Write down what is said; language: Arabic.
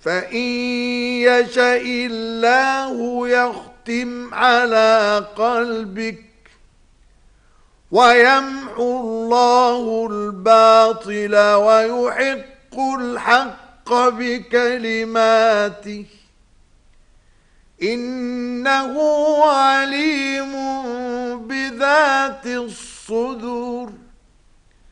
فإن يشأ الله يختم على قلبك ويمحو الله الباطل ويحق الحق بكلماته إنه عليم بذات الصدور.